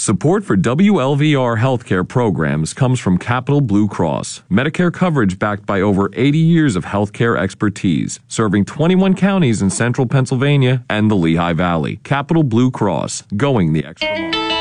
Support for WLVR healthcare programs comes from Capital Blue Cross, Medicare coverage backed by over 80 years of healthcare expertise, serving 21 counties in central Pennsylvania and the Lehigh Valley. Capital Blue Cross, going the extra mile.